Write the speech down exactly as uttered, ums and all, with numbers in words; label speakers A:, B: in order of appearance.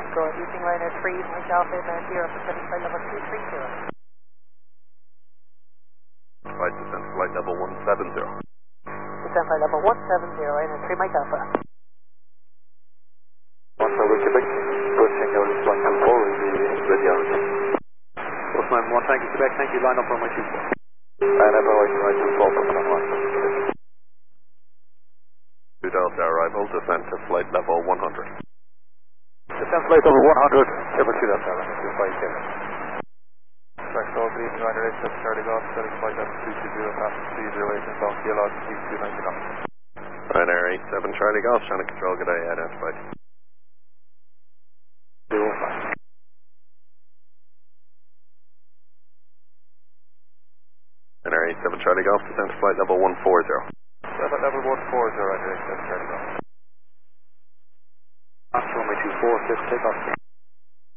A: Go ahead, using Ryanair three, Mike Alpha in uh, Europe, descending flight level two three zero.
B: Flight descent flight level one seven zero.
A: Descent flight level one seven zero, Ryanair three, Mike Alpha.
C: one seven Quebec, good signal, flight two four will be ready out.
D: Postman one, thank you, Quebec, thank you, line up for my two four.
C: Ryanair Bravo two four, Postman one.
B: two Delta arrival, descent to flight level one hundred.
D: Descent flight level one hundred, Airport two Delta, two five zero.
C: Track over the evening, Ryanair eight seven Charlie Golf, setting flight level two two zero, passing three zero eight, and South Geolog, two ninety knots.
B: Ryanair eight seven Charlie Golf, trying to control, good day, identified.
C: zero five.
B: Ryanair eight seven Charlie Golf, descent to flight level one four zero.
C: Flight level one four zero, Ryanair eight seven Charlie Golf.
D: After my two four, fifth takeoff.